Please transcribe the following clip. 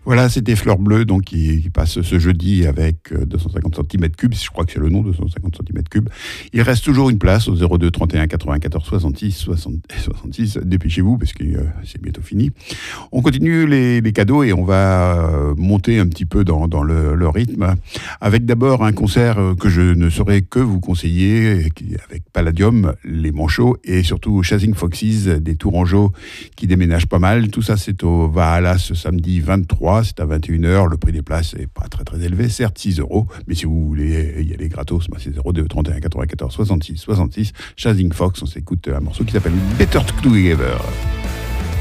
Voilà, c'était Fleur Bleue, donc qui passe ce jeudi avec 250 cm3. Je crois que c'est le nom, 250 cm3. Il reste toujours une place au 02 31 94 66 66. Dépêchez-vous parce que c'est bientôt fini. On continue les cadeaux et on va monter un petit peu dans le rythme. Avec d'abord un concert que je ne saurais que vous conseiller, avec Palladium, les Manchots et surtout Chasing Foxes des Tourangeaux qui déménagent pas mal. Tout ça, c'est au Valhalla ce samedi 23. C'est à 21h. Le prix des places n'est pas très très élevé, certes 6 euros. Mais si vous voulez y aller gratos, c'est 02 31 94 66 66. Chasing Fox, on s'écoute un morceau qui s'appelle Better Together.